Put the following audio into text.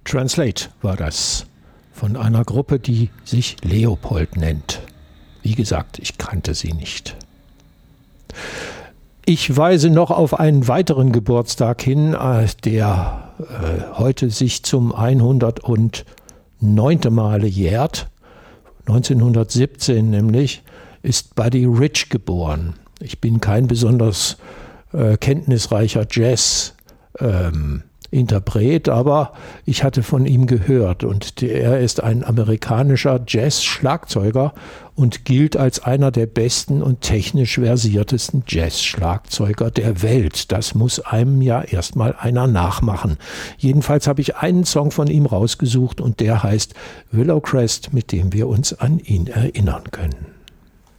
Translate war das, von einer Gruppe, die sich Leopold nennt. Wie gesagt, ich kannte sie nicht. Ich weise noch auf einen weiteren Geburtstag hin, der heute sich zum 109. Male jährt. 1917 nämlich ist Buddy Rich geboren. Ich bin kein besonders kenntnisreicher Jazz-Interpret, aber ich hatte von ihm gehört und er ist ein amerikanischer Jazz-Schlagzeuger und gilt als einer der besten und technisch versiertesten Jazz-Schlagzeuger der Welt. Das muss einem ja erstmal einer nachmachen. Jedenfalls habe ich einen Song von ihm rausgesucht und der heißt Willow Crest, mit dem wir uns an ihn erinnern können.